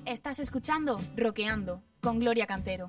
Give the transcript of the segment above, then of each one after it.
Estás escuchando Rockeando con Gloria Cantero.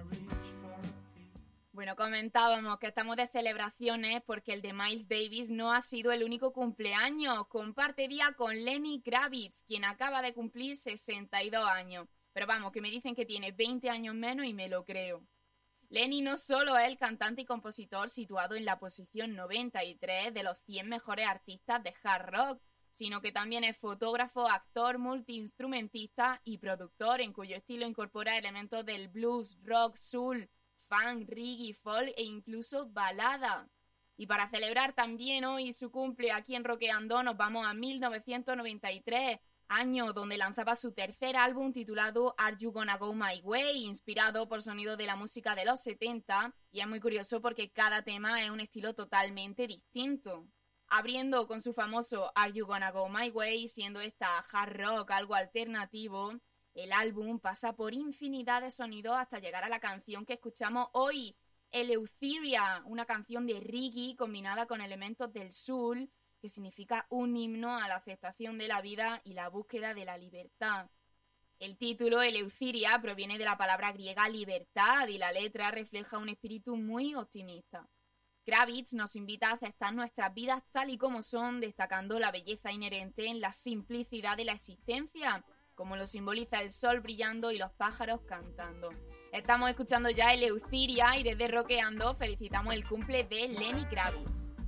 Bueno, comentábamos que estamos de celebraciones porque el de Miles Davis no ha sido el único cumpleaños. Comparte día con Lenny Kravitz, quien acaba de cumplir 62 años. Pero vamos, que me dicen que tiene 20 años menos y me lo creo. Lenny no solo es el cantante y compositor situado en la posición 93 de los 100 mejores artistas de hard rock, sino que también es fotógrafo, actor, multiinstrumentista y productor, en cuyo estilo incorpora elementos del blues, rock, soul, funk, reggae, folk e incluso balada. Y para celebrar también hoy su cumple aquí en Rockeando nos vamos a 1993, año donde lanzaba su tercer álbum titulado Are You Gonna Go My Way, inspirado por sonidos de la música de los 70, y es muy curioso porque cada tema es un estilo totalmente distinto. Abriendo con su famoso Are You Gonna Go My Way, siendo esta hard rock algo alternativo, el álbum pasa por infinidad de sonidos hasta llegar a la canción que escuchamos hoy, Eleutheria, una canción de reggae combinada con elementos del soul, que significa un himno a la aceptación de la vida y la búsqueda de la libertad. El título, Eleutheria, proviene de la palabra griega libertad y la letra refleja un espíritu muy optimista. Kravitz nos invita a aceptar nuestras vidas tal y como son, destacando la belleza inherente en la simplicidad de la existencia, como lo simboliza el sol brillando y los pájaros cantando. Estamos escuchando ya Eleutheria y desde Rockeando felicitamos el cumple de Lenny Kravitz.